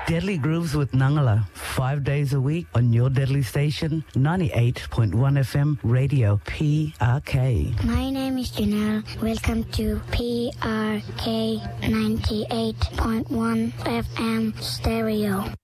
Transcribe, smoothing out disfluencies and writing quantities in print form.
Deadly Grooves with Nangala, 5 days a week on your deadly station, 98.1 FM Radio PRK. My name is Janelle. Welcome to PRK 98.1 FM Stereo.